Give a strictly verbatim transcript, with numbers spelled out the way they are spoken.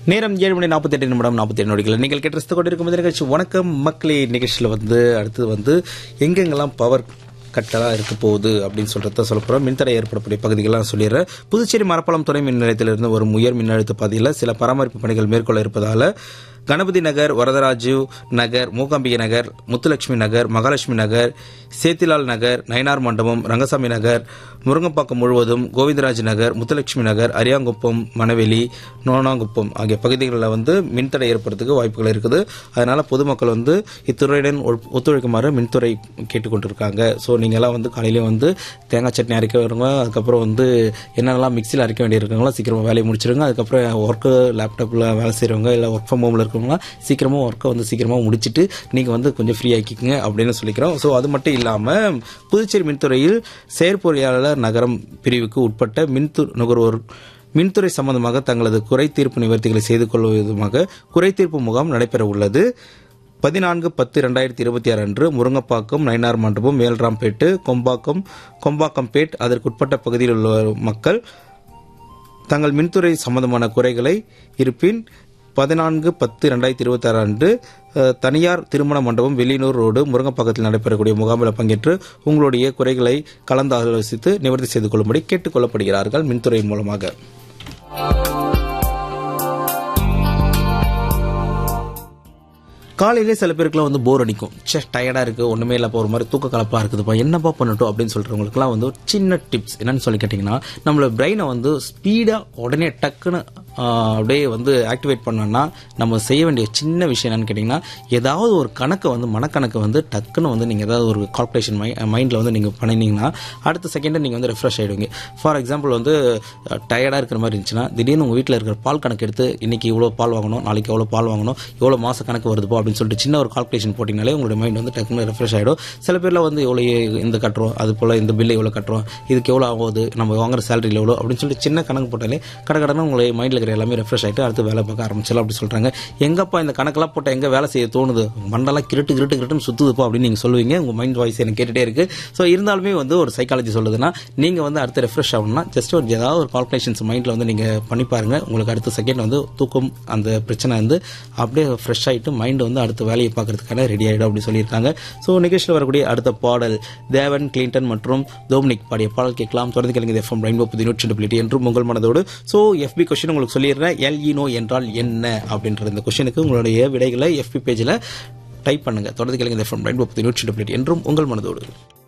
நேரம் ஏழு மணி நாற்பத்தி எட்டு நிமிடம் நாற்பத்தி எட்டு நொடிகள். நீங்கள் கேட்டு கொண்டிருக்கும் நிகழ்ச்சி வணக்கம் மக்களே. நிகழ்ச்சியில் வந்து அடுத்தது வந்து எங்கெங்கெல்லாம் பவர் கட்டலாக இருக்க போகுது அப்படின்னு சொல்றத சொல்ல போகிறோம். மின்தடை ஏற்படக்கூடிய பகுதிகள்லாம் சொல்லிடுறேன். புதுச்சேரி மரப்பாலம் துணை மின் நிலையத்திலிருந்து ஒரு உயர் மின்னழுத்த பகுதியில் சில பராமரிப்பு பணிகள் மேற்கொள்ள இருப்பதால் கணபதி நகர், வரதராஜு நகர், மூகாம்பிகை நகர், முத்துலட்சுமி நகர், மகாலட்சுமி நகர், சேத்திலால் நகர், நயினார் மண்டபம், ரங்கசாமி நகர், முருங்கப்பாக்கம் முழுவதும், கோவிந்தராஜ் நகர், முத்துலட்சுமி நகர், அரியாங்குப்பம், மணவெளி, நோனாங்குப்பம் ஆகிய பகுதிகளில் வந்து மின்தடை ஏற்படுறதுக்கு வாய்ப்புகள் இருக்குது. அதனால பொதுமக்கள் வந்து இத்துறையுடன் ஒத்துழைக்குமாறு மின்துறை கேட்டுக்கொண்டிருக்காங்க. ஸோ நீங்கள்லாம் வந்து காலையிலே வந்து தேங்காய் சட்னி அரைக்க வருங்க, அதுக்கப்புறம் வந்து என்னென்னலாம் மிக்சியில் அரைக்க வேண்டியிருக்காங்களோ சீக்கிரமாக வேலையை முடிச்சிருங்க. அதுக்கப்புறம் ஒர்க்கு லேப்டாப்பில் வேலை செய்கிறவங்க இல்லை ஒர்க் ஃப்ரம் ஹோமில் இருக்கவங்களாம் சீக்கிரமாக ஒர்க்கை வந்து சீக்கிரமாக முடிச்சுட்டு நீங்கள் வந்து கொஞ்சம் ஃப்ரீ ஆக்கிக்கங்க அப்படின்னு சொல்லிக்கிறோம். ஸோ அது மட்டும் இல்லாமல் புதுச்சேரி மின்துறையில் செயற்பொறியாளர் நகரம் பிரிவுக்கு உட்பட்ட மின்து நுகர்வோர் மின்துறை சம்பந்தமாக தங்களது குறை தீர்ப்பு நிவர்த்திகளை செய்து கொள்வதுமாக குறை தீர்ப்பு முகாம் நடைபெற உள்ளது. பதினான்கு பத்து இரண்டாயிரத்தி இருபத்தி ஆறு அன்று முருங்கப்பாக்கம், நயினார் மண்டபம், மேல்ராம்பேட்டு, கொம்பாக்கம், கொம்பாக்கம்பேட் அதற்குட்பட்ட பகுதியில் உள்ள மக்கள் தங்கள் மின்துறை சம்பந்தமான குறைகளை இருப்பின் பதினான்கு பத்து இரண்டாயிரத்தி இருபத்தி ஆறு அன்று தனியார் திருமண மண்டபம், வெளியூர் ரோடு, முருங்கப்பாக்கத்தில் நடைபெறக்கூடிய முகாமில் பங்கேற்று உங்களுடைய குறைகளை கலந்து ஆலோசித்து நிவர்த்தி செய்து கொள்ளும்படி கேட்டுக் கொள்ளப்படுகிறார்கள் மின்துறை மூலமாக. காலையிலே சில பேருக்குலாம் வந்து போர் அடிக்கும், சே டயர்டாக இருக்குது, ஒன்றுமே இல்லைப்பா, ஒரு மாதிரி தூக்க கலப்பாக இருக்குதுப்பா, என்னப்பா பண்ணட்டும் அப்படின்னு சொல்கிறவங்களுக்குலாம் வந்து ஒரு சின்ன டிப்ஸ் என்னன்னு சொல்லி கேட்டிங்கன்னா, நம்மளோட பிரெயினை வந்து ஸ்பீடாக உடனே டக்குன்னு அப்படியே வந்து ஆக்டிவேட் பண்ணோன்னா நம்ம செய்ய வேண்டிய சின்ன விஷயம் என்னன்னு கேட்டிங்கன்னா, ஏதாவது ஒரு கணக்கை வந்து மனக்கணக்கை வந்து டக்குன்னு வந்து நீங்கள் ஏதாவது ஒரு கால்குலேஷன் மை மைண்டில் வந்து நீங்கள் பண்ணினீங்கன்னா அடுத்த செகண்டை நீங்கள் வந்து ரெஃப்ரெஷ் ஆகிடுவீங்க. ஃபார் எக்ஸாம்பிள் வந்து டயர்டாக இருக்கிற மாதிரி இருந்துச்சுன்னா திடீர்னு உங்கள் வீட்டில் இருக்கிற பால் கணக்கு எடுத்து இன்றைக்கி இவ்வளோ பால் வாங்கணும், நாளைக்கு எவ்வளோ பால் வாங்கணும், எவ்வளோ மாத கணக்கு வருதுப்போ அப்படின்னு சொல்லிட்டு சின்ன ஒரு கால்குலேஷன் போட்டிங்கனாலே உங்களுடைய மைண்ட் வந்து டக்குன்னு ரெஃப்ரெஷ் ஆகிடும். சில பேரில் வந்து எவ்வளோ இந்த கட்டுறோம், அது போல் இந்த பில்லை எவ்வளோ கட்டுறோம், இதுக்கு எவ்வளோ ஆகுது, நம்ம வாங்குற சேலரியில் எவ்வளோ அப்படின்னு சொல்லிட்டு சின்ன கணக்கு போட்டாலே கடை கடனை உங்களுடைய மைண்டில் இருக்கிற எல்லாமே ரெஃப்ரெஷ் ஆகிட்டு அடுத்து வேலை பார்க்க ஆரம்பிச்சலாம் அப்படி சொல்கிறாங்க. எங்கப்பா இந்த கணக்கெல்லாம் போட்டால் எங்கே வேலை செய்ய தோணுது, மண்டெல்லாம் கிருட்டு கிருட்டு கிருட்டுன்னு சுற்றுதுப்போ அப்படின்னு நீங்கள் சொல்லுவீங்க. உங்கள் மைண்ட் வாய்ஸ் எனக்கு கேட்டுகிட்டே இருக்குது. ஸோ இருந்தாலுமே வந்து ஒரு சைக்காலஜி சொல்லுதுன்னா நீங்கள் வந்து அடுத்து ரெஃப்ரெஷ் ஆகணும்னா ஜஸ்ட் ஒரு ஏதாவது ஒரு கால்குலேஷன்ஸ் மைண்டில் வந்து நீங்கள் பண்ணி பாருங்கள். உங்களுக்கு அடுத்த செகண்ட் வந்து தூக்கம் அந்த பிரச்சனை வந்து அப்படியே ஃப்ரெஷ் ஆகிட்டு மைண்டு வந்து அடுத்த வேலையை பார்க்கறதுக்கான ரெடி ஆகிடும் அப்படி சொல்லியிருக்காங்க. ஸோ நிகழ்ச்சியில் வரக்கூடிய அடுத்த பாடல் தேவன் கிளின்டன் மற்றும் டொமினிக் பாடிய பாடல் கேட்கலாம். தொடர்ந்து கேளுங்க. எஃப்எம் ரெயின்போ புதினூற்றி என்றும் உங்கள் மனதோடு. ஸோ எஃபி கொஸ்டின் உங்களுக்கு சொல்லிடுறேன். எல்இனோ என்றால் என்ன அப்படின்ற இந்த கொஸ்டினுக்கு உங்களுடைய விடைகளை எஃபி பேஜில் டைப் பண்ணுங்க. தொடர்ந்து கேளுங்க. எஃப்எம் ரெயின்போ புதினூற்றி என்றும் உங்கள் மனதோடு.